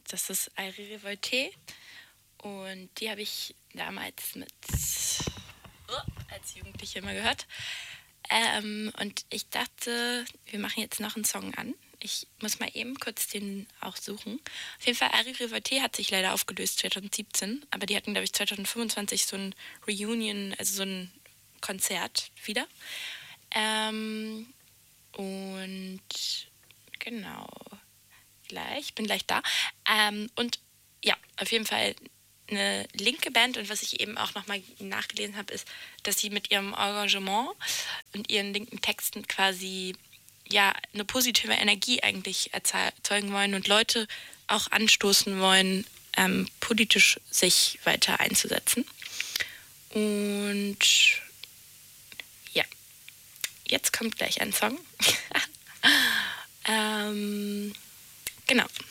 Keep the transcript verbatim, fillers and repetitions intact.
Das ist Airi Revolté und die habe ich damals mit oh, als Jugendliche immer gehört. Ähm, und ich dachte, wir machen jetzt noch einen Song an. Ich muss mal eben kurz den auch suchen. Auf jeden Fall, Airi Revolté hat sich leider aufgelöst zwanzig siebzehn, aber die hatten, glaube ich, zwanzig fünfundzwanzig so ein Reunion, also so ein Konzert wieder. Ähm, und genau, gleich, bin gleich da. Ähm, und ja, auf jeden Fall eine linke Band, und was ich eben auch nochmal nachgelesen habe, ist, dass sie mit ihrem Engagement und ihren linken Texten quasi ja eine positive Energie eigentlich erzeugen wollen und Leute auch anstoßen wollen, ähm, politisch sich weiter einzusetzen. Und ja, jetzt kommt gleich ein Song. ähm, genau.